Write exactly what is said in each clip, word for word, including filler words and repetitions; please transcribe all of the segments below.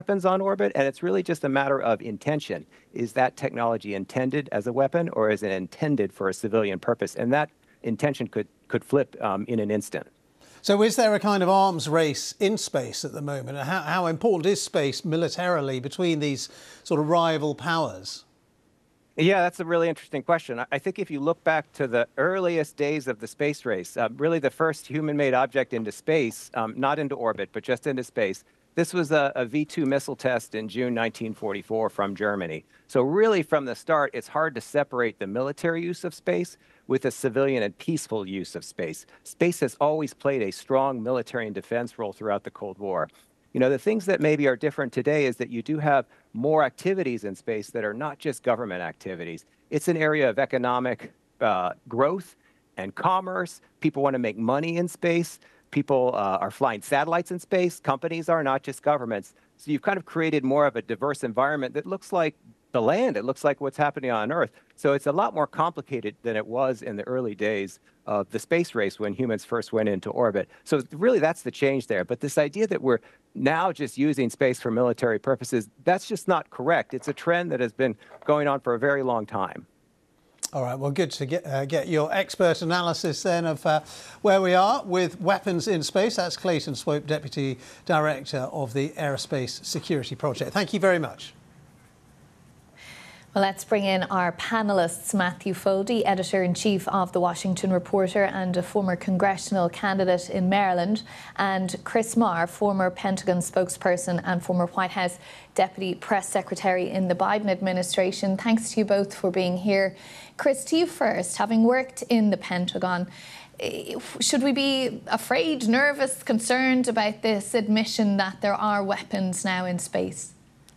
weapons on orbit, and it's really just a matter of intention. Is that technology intended as a weapon, or is it intended for a civilian purpose? And that intention could, could flip um, in an instant. So is there a kind of arms race in space at the moment? And how, how important is space militarily between these sort of rival powers? Yeah, that's a really interesting question. I think if you look back to the earliest days of the space race, uh, really the first human-made object into space, um, not into orbit, but just into space, this was a, a V two missile test in June nineteen forty-four from Germany. So really from the start, it's hard to separate the military use of space with the civilian and peaceful use of space. Space has always played a strong military and defense role throughout the Cold War. You know, the things that maybe are different today is that you do have more activities in space that are not just government activities. It's an area of economic uh, growth and commerce. People want to make money in space. People uh, are flying satellites in space. Companies are, not just governments. So you've kind of created more of a diverse environment that looks like the land. It looks like what's happening on Earth. So it's a lot more complicated than it was in the early days of the space race when humans first went into orbit. So really that's the change there. But this idea that we're now just using space for military purposes, that's just not correct. It's a trend that has been going on for a very long time. All right, well, good to get, uh, get your expert analysis then of uh, where we are with weapons in space. That's Clayton Swope, Deputy Director of the Aerospace Security Project. Thank you very much. Well, let's bring in our panellists. Matthew Foldy, Editor-in-Chief of The Washington Reporter and a former congressional candidate in Maryland, and Chris Marr, former Pentagon spokesperson and former White House Deputy Press Secretary in the Biden administration. Thanks to you both for being here. Chris, to you first, having worked in the Pentagon, should we be afraid, nervous, concerned about this admission that there are weapons now in space?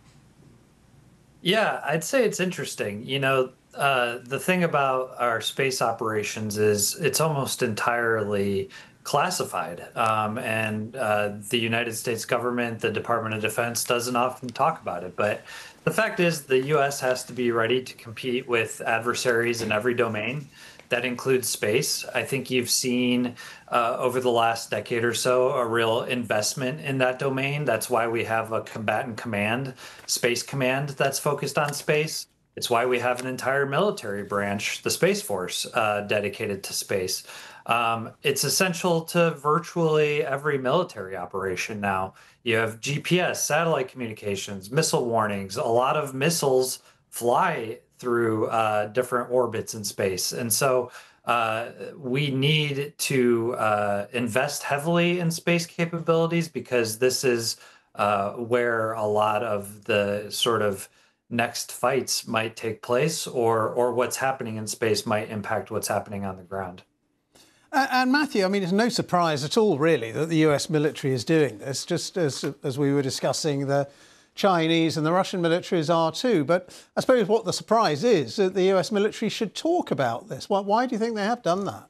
Yeah, I'd say it's interesting. You know, uh, the thing about our space operations is it's almost entirely classified. Um, and uh, the United States government, the Department of Defense doesn't often talk about it. But the fact is the U S has to be ready to compete with adversaries in every domain. That includes space. I think you've seen uh, over the last decade or so a real investment in that domain. That's why we have a combatant command, Space Command, that's focused on space. It's why we have an entire military branch, the Space Force, uh, dedicated to space. Um, it's essential to virtually every military operation now. You have G P S, satellite communications, missile warnings. A lot of missiles fly through uh, different orbits in space. And so uh, we need to uh, invest heavily in space capabilities because this is uh, where a lot of the sort of next fights might take place, or, or what's happening in space might impact what's happening on the ground. Uh, and Matthew, I mean, it's no surprise at all, really, that the U S military is doing this, just as, as we were discussing the Chinese and the Russian militaries are too. But I suppose what the surprise is that the U S military should talk about this. Why, why do you think they have done that?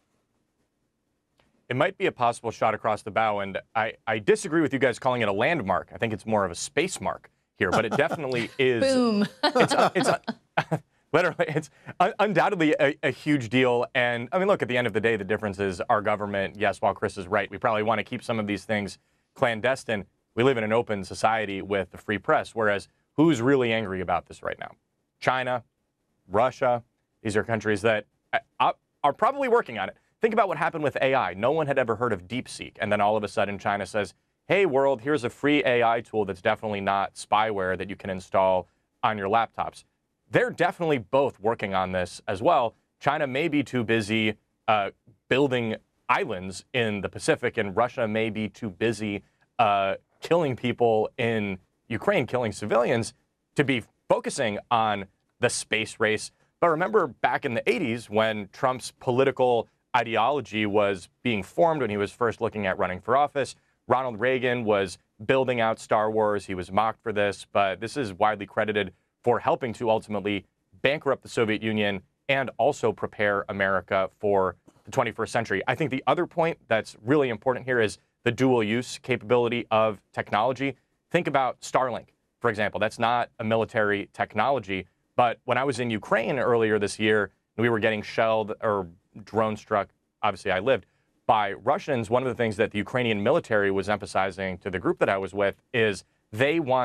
It might be a possible shot across the bow, and I, I disagree with you guys calling it a landmark. I think it's more of a space mark here, but it definitely is. Boom. It's, uh, it's uh, literally, it's un undoubtedly a, a huge deal. And I mean, look, at the end of the day, the difference is our government, yes, while Chris is right, we probably want to keep some of these things clandestine. We live in an open society with the free press, whereas who's really angry about this right now? China, Russia, these are countries that are probably working on it. Think about what happened with A I. No one had ever heard of DeepSeek, and then all of a sudden China says, hey, world, here's a free A I tool that's definitely not spyware that you can install on your laptops. They're definitely both working on this as well. China may be too busy uh, building islands in the Pacific, and Russia may be too busy uh, killing people in Ukraine, killing civilians, to be focusing on the space race. But remember back in the eighties when Trump's political ideology was being formed, when he was first looking at running for office, Ronald Reagan was building out Star Wars. He was mocked for this, but this is widely credited for helping to ultimately bankrupt the Soviet Union and also prepare America for the twenty-first century. I think the other point that's really important here is the dual use capability of technology. Think about Starlink, for example. That's not a military technology, but when I was in Ukraine earlier this year, we were getting shelled or drone struck, obviously I lived, by Russians. One of the things that the Ukrainian military was emphasizing to the group that I was with is they want